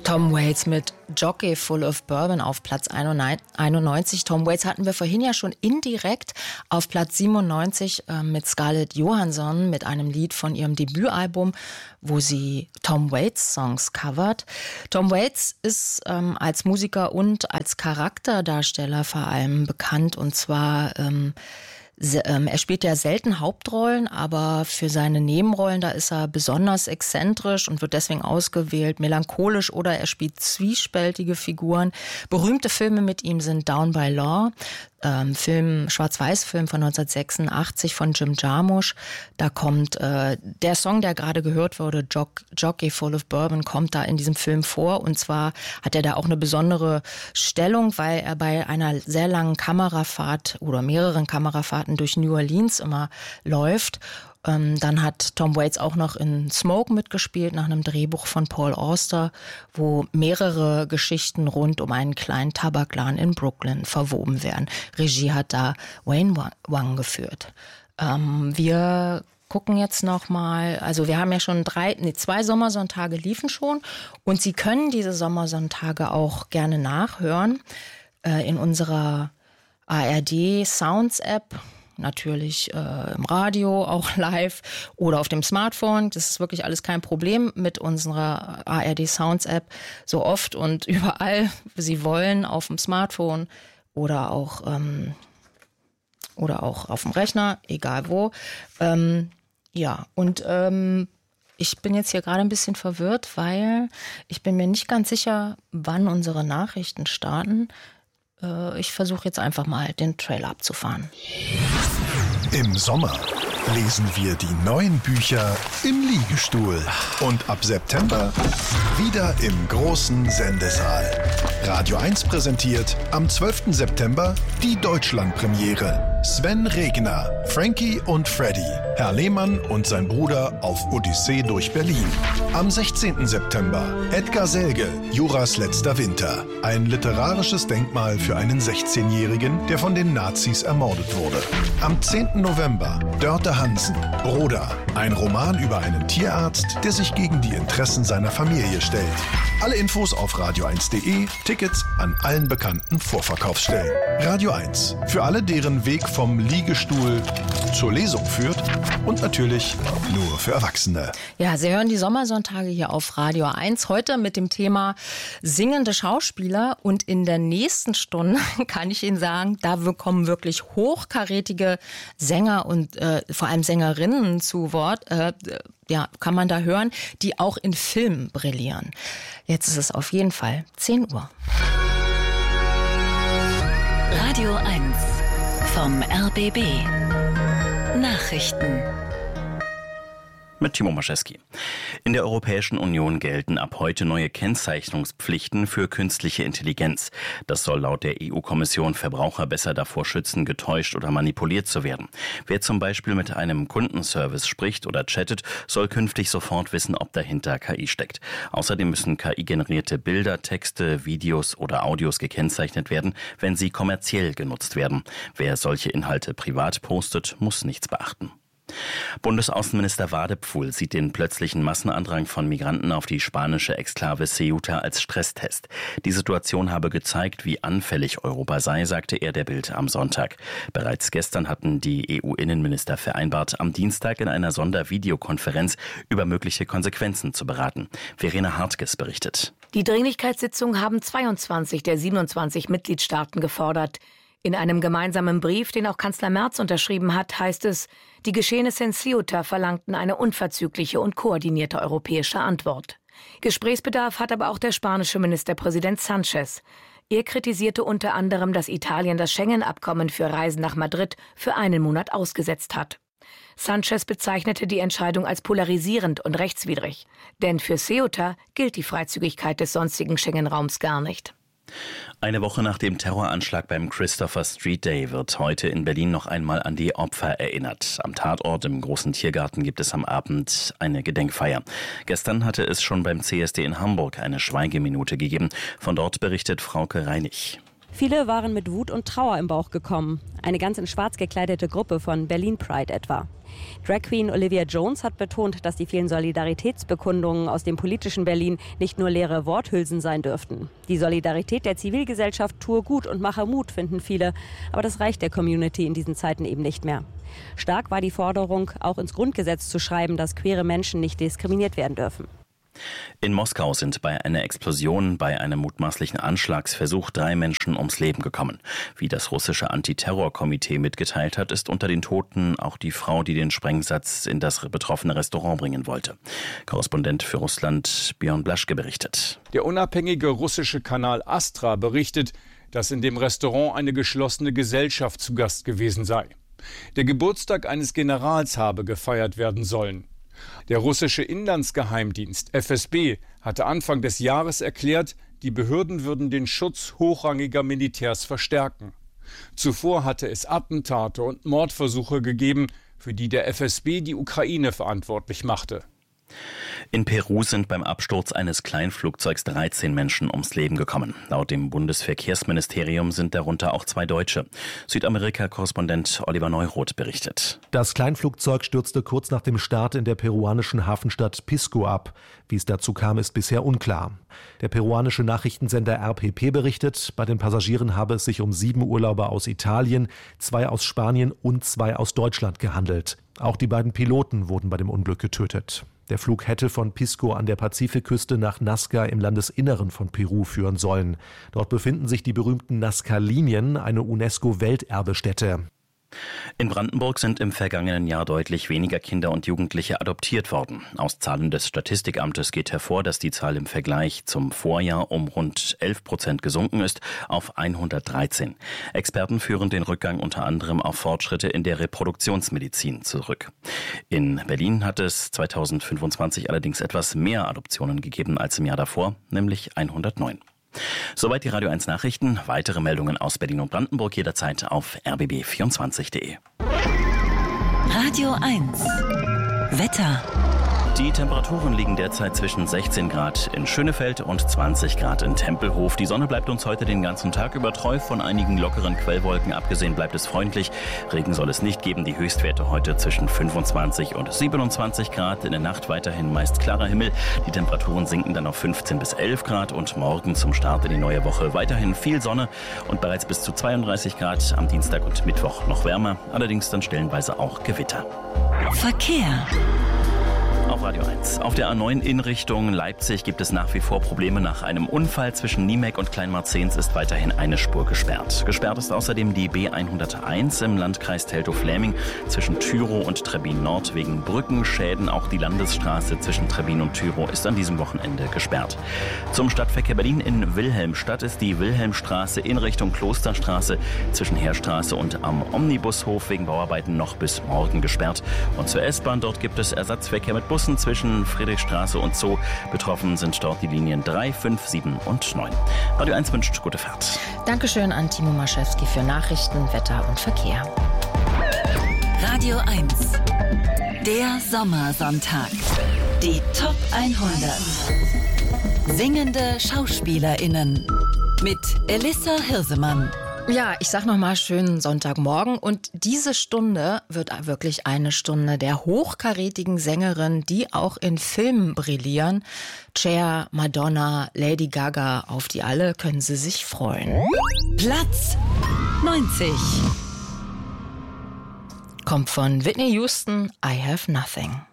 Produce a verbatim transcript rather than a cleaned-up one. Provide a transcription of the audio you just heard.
Tom Waits mit Jockey Full of Bourbon auf Platz einundneunzig. Tom Waits hatten wir vorhin ja schon indirekt auf Platz siebenundneunzig äh, mit Scarlett Johansson mit einem Lied von ihrem Debütalbum, wo sie Tom Waits Songs covert. Tom Waits ist ähm, als Musiker und als Charakterdarsteller vor allem bekannt, und zwar ähm, er spielt ja selten Hauptrollen, aber für seine Nebenrollen, da ist er besonders exzentrisch und wird deswegen ausgewählt, melancholisch, oder er spielt zwiespältige Figuren. Berühmte Filme mit ihm sind Down by Law, ähm, Film, Schwarz-Weiß-Film von neunzehnhundertsechsundachtzig von Jim Jarmusch. Da kommt äh, der Song, der gerade gehört wurde, Jock, Jockey Full of Bourbon, kommt da in diesem Film vor. Und zwar hat er da auch eine besondere Stellung, weil er bei einer sehr langen Kamerafahrt oder mehreren Kamerafahrten durch New Orleans immer läuft. Ähm, dann hat Tom Waits auch noch in Smoke mitgespielt, nach einem Drehbuch von Paul Auster, wo mehrere Geschichten rund um einen kleinen Tabakladen in Brooklyn verwoben werden. Regie hat da Wayne Wang geführt. Ähm, wir gucken jetzt noch mal, also wir haben ja schon drei, nee, zwei Sommersonntage liefen schon, und Sie können diese Sommersonntage auch gerne nachhören äh, in unserer A R D Sounds App. Natürlich äh, im Radio, auch live oder auf dem Smartphone. Das ist wirklich alles kein Problem mit unserer A R D Sounds App. So oft und überall Sie wollen, auf dem Smartphone oder auch, ähm, oder auch auf dem Rechner, egal wo. Ähm, ja, und ähm, ich bin jetzt hier gerade ein bisschen verwirrt, weil ich bin mir nicht ganz sicher, wann unsere Nachrichten starten. Ich versuche jetzt einfach mal den Trailer abzufahren. Im Sommer lesen wir die neuen Bücher im Liegestuhl. Und ab September wieder im großen Sendesaal. Radio eins präsentiert am zwölften September die Deutschlandpremiere. Sven Regner, Frankie und Freddy, Herr Lehmann und sein Bruder auf Odyssee durch Berlin. Am sechzehnten September Edgar Selge, Juras letzter Winter. Ein literarisches Denkmal für einen sechzehnjährigen, der von den Nazis ermordet wurde. Am zehnten November Dörte Hansen, Broda. Ein Roman über einen Tierarzt, der sich gegen die Interessen seiner Familie stellt. Alle Infos auf radio eins punkt de, Tickets an allen bekannten Vorverkaufsstellen. Radio eins, für alle, deren Weg vom Liegestuhl zur Lesung führt, und natürlich nur für Erwachsene. Ja, Sie hören die Sommersonntage hier auf Radio eins, heute mit dem Thema singende Schauspieler, und in der nächsten Stunde kann ich Ihnen sagen, da kommen wirklich hochkarätige Sänger und äh, vor allem Sängerinnen zu Wort, äh, ja, kann man da hören, die auch in Filmen brillieren. Jetzt ist es auf jeden Fall zehn Uhr. Radio eins vom R B B. Nachrichten. Mit Timo Maschewski. In der Europäischen Union gelten ab heute neue Kennzeichnungspflichten für künstliche Intelligenz. Das soll laut der E U-Kommission Verbraucher besser davor schützen, getäuscht oder manipuliert zu werden. Wer zum Beispiel mit einem Kundenservice spricht oder chattet, soll künftig sofort wissen, ob dahinter K I steckt. Außerdem müssen K I-generierte Bilder, Texte, Videos oder Audios gekennzeichnet werden, wenn sie kommerziell genutzt werden. Wer solche Inhalte privat postet, muss nichts beachten. Bundesaußenminister Wadepfuhl sieht den plötzlichen Massenandrang von Migranten auf die spanische Exklave Ceuta als Stresstest. Die Situation habe gezeigt, wie anfällig Europa sei, sagte er der Bild am Sonntag. Bereits gestern hatten die E U-Innenminister vereinbart, am Dienstag in einer Sondervideokonferenz über mögliche Konsequenzen zu beraten. Verena Hartges berichtet. Die Dringlichkeitssitzung haben zweiundzwanzig der siebenundzwanzig Mitgliedstaaten gefordert. In einem gemeinsamen Brief, den auch Kanzler Merz unterschrieben hat, heißt es, die Geschehnisse in Ceuta verlangten eine unverzügliche und koordinierte europäische Antwort. Gesprächsbedarf hat aber auch der spanische Ministerpräsident Sánchez. Er kritisierte unter anderem, dass Italien das Schengen-Abkommen für Reisen nach Madrid für einen Monat ausgesetzt hat. Sánchez bezeichnete die Entscheidung als polarisierend und rechtswidrig. Denn für Ceuta gilt die Freizügigkeit des sonstigen Schengen-Raums gar nicht. Eine Woche nach dem Terroranschlag beim Christopher Street Day wird heute in Berlin noch einmal an die Opfer erinnert. Am Tatort im Großen Tiergarten gibt es am Abend eine Gedenkfeier. Gestern hatte es schon beim C S D in Hamburg eine Schweigeminute gegeben. Von dort berichtet Frauke Reinig. Viele waren mit Wut und Trauer im Bauch gekommen. Eine ganz in schwarz gekleidete Gruppe von Berlin Pride etwa. Drag Queen Olivia Jones hat betont, dass die vielen Solidaritätsbekundungen aus dem politischen Berlin nicht nur leere Worthülsen sein dürften. Die Solidarität der Zivilgesellschaft tue gut und mache Mut, finden viele. Aber das reicht der Community in diesen Zeiten eben nicht mehr. Stark war die Forderung, auch ins Grundgesetz zu schreiben, dass queere Menschen nicht diskriminiert werden dürfen. In Moskau sind bei einer Explosion bei einem mutmaßlichen Anschlagsversuch drei Menschen ums Leben gekommen. Wie das russische Antiterrorkomitee mitgeteilt hat, ist unter den Toten auch die Frau, die den Sprengsatz in das betroffene Restaurant bringen wollte. Korrespondent für Russland Björn Blaschke berichtet. Der unabhängige russische Kanal Astra berichtet, dass in dem Restaurant eine geschlossene Gesellschaft zu Gast gewesen sei. Der Geburtstag eines Generals habe gefeiert werden sollen. Der russische Inlandsgeheimdienst F S B hatte Anfang des Jahres erklärt, die Behörden würden den Schutz hochrangiger Militärs verstärken. Zuvor hatte es Attentate und Mordversuche gegeben, für die der F S B die Ukraine verantwortlich machte. In Peru sind beim Absturz eines Kleinflugzeugs dreizehn Menschen ums Leben gekommen. Laut dem Bundesverkehrsministerium sind darunter auch zwei Deutsche. Südamerika-Korrespondent Oliver Neuroth berichtet. Das Kleinflugzeug stürzte kurz nach dem Start in der peruanischen Hafenstadt Pisco ab. Wie es dazu kam, ist bisher unklar. Der peruanische Nachrichtensender R P P berichtet, bei den Passagieren habe es sich um sieben Urlauber aus Italien, zwei aus Spanien und zwei aus Deutschland gehandelt. Auch die beiden Piloten wurden bei dem Unglück getötet. Der Flug hätte von Pisco an der Pazifikküste nach Nazca im Landesinneren von Peru führen sollen. Dort befinden sich die berühmten Nazca-Linien, eine UNESCO-Welterbestätte. In Brandenburg sind im vergangenen Jahr deutlich weniger Kinder und Jugendliche adoptiert worden. Aus Zahlen des Statistikamtes geht hervor, dass die Zahl im Vergleich zum Vorjahr um rund elf Prozent gesunken ist auf hundertdreizehn. Experten führen den Rückgang unter anderem auf Fortschritte in der Reproduktionsmedizin zurück. In Berlin hat es zweitausendfünfundzwanzig allerdings etwas mehr Adoptionen gegeben als im Jahr davor, nämlich hundertneun. Soweit die Radio eins Nachrichten. Weitere Meldungen aus Berlin und Brandenburg jederzeit auf r b b vierundzwanzig punkt de. Radio eins Wetter. Die Temperaturen liegen derzeit zwischen sechzehn Grad in Schönefeld und zwanzig Grad in Tempelhof. Die Sonne bleibt uns heute den ganzen Tag über treu. Von einigen lockeren Quellwolken abgesehen bleibt es freundlich. Regen soll es nicht geben. Die Höchstwerte heute zwischen fünfundzwanzig und siebenundzwanzig Grad. In der Nacht weiterhin meist klarer Himmel. Die Temperaturen sinken dann auf fünfzehn bis elf Grad. Und morgen zum Start in die neue Woche weiterhin viel Sonne und bereits bis zu zweiunddreißig Grad. Am Dienstag und Mittwoch noch wärmer. Allerdings dann stellenweise auch Gewitter. Verkehr. Auf Radio eins. Auf der A neun in Richtung Leipzig gibt es nach wie vor Probleme. Nach einem Unfall zwischen Niemek und Kleinmarzens ist weiterhin eine Spur gesperrt. Gesperrt ist außerdem die B hunderteins im Landkreis Teltow-Fläming zwischen Tyrow und Trebbin Nord wegen Brückenschäden. Auch die Landesstraße zwischen Trebbin und Tyrow ist an diesem Wochenende gesperrt. Zum Stadtverkehr Berlin in Wilhelmstadt ist die Wilhelmstraße in Richtung Klosterstraße zwischen Heerstraße und am Omnibushof wegen Bauarbeiten noch bis morgen gesperrt. Und zur S-Bahn, dort gibt es Ersatzverkehr mit Bussen zwischen Friedrichstraße und Zoo. Betroffen sind dort die Linien drei, fünf, sieben und neun. Radio eins wünscht gute Fahrt. Dankeschön an Timo Maschewski für Nachrichten, Wetter und Verkehr. Radio eins. Der Sommersonntag. Die Top hundert. Singende SchauspielerInnen. Mit Elissa Hirsemann. Ja, ich sag nochmal schönen Sonntagmorgen und diese Stunde wird wirklich eine Stunde der hochkarätigen Sängerinnen, die auch in Filmen brillieren. Cher, Madonna, Lady Gaga, auf die alle können Sie sich freuen. Platz neunzig. Kommt von Whitney Houston, I Have Nothing.